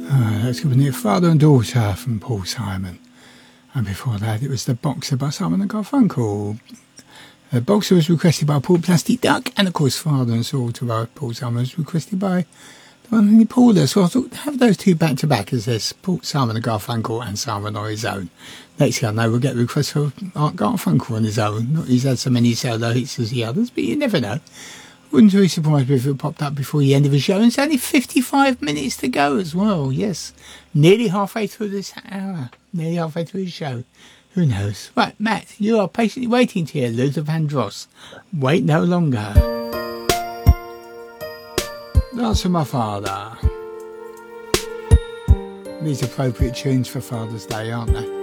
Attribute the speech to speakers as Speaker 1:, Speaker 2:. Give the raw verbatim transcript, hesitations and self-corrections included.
Speaker 1: Uh, that's going to be Father and Daughter from Paul Simon. And before that, it was The Boxer by Simon and Garfunkel. The Boxer was requested by Paul Plastic Duck, and of course, Father and Daughter by Paul Simon was requested by the one and Paula. So I thought, have those two back to back as there's Paul Simon and Garfunkel and Simon on his own. Next thing I know, we'll get requests for Art Garfunkel on his own. Not he's had so many solo hits as the others, but you never know. Wouldn't be surprised if it popped up before the end of the show. And it's only fifty-five minutes to go as well. Yes, nearly halfway through this hour. Nearly halfway through the show. Who knows? Right, Matt, you are patiently waiting to hear Luther Vandross. Wait no longer. That's for my father. These appropriate tunes for Father's Day, aren't they?